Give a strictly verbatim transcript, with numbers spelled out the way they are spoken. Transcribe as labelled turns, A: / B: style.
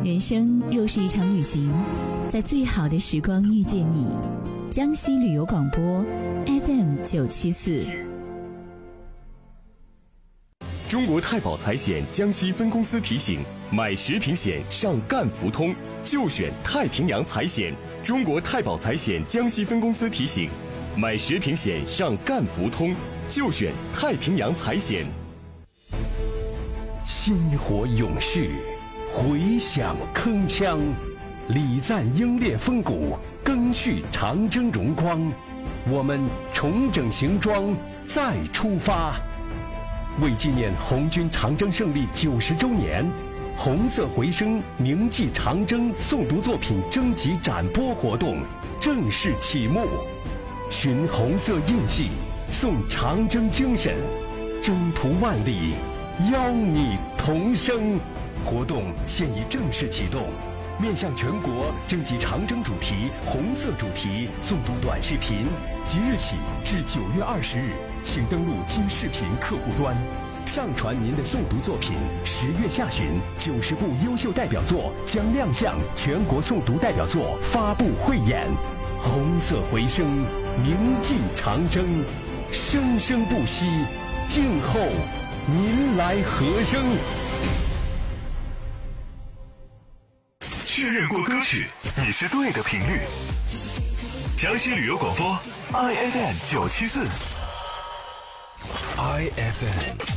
A: 人生若是一场旅行，在最好的时光遇见你。江西旅游广播 F M 九七四。
B: 中国太保财险江西分公司提醒：买食品险上赣福通，就选太平洋财险。中国太保财险江西分公司提醒：买食品险上赣福通，就选太平洋财险。
C: 薪火勇士，回响铿锵，礼赞英烈风骨，赓续长征荣光。我们重整行装，再出发。为纪念红军长征胜利九十周年，红色回声铭记长征诵读作品征集展播活动正式启幕。寻红色印记，颂长征精神，征途万里，邀你同生。活动现已正式启动，面向全国征集长征主题、红色主题诵读短视频，即日起至九月二十日，请登录金视频客户端，上传您的诵读作品。十月下旬，九十部优秀代表作将亮相全国诵读代表作发布汇演。红色回声，铭记长征，生生不息，静候您来和声。
D: 确认过歌曲，你是对的频率。江西旅游广播 I F M 九七四
C: I F M